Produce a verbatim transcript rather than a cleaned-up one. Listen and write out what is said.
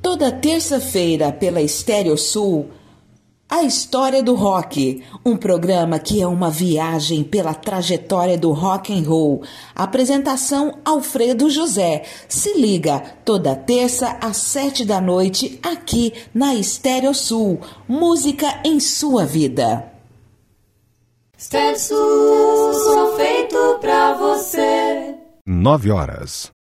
Toda terça-feira pela Estéreo Sul, A História do Rock, um programa que é uma viagem pela trajetória do rock and roll. Apresentação Alfredo José. Se liga, toda terça às sete da noite, aqui na Estéreo Sul. Música em sua vida. Estéreo Sul, som feito pra você. Nove horas.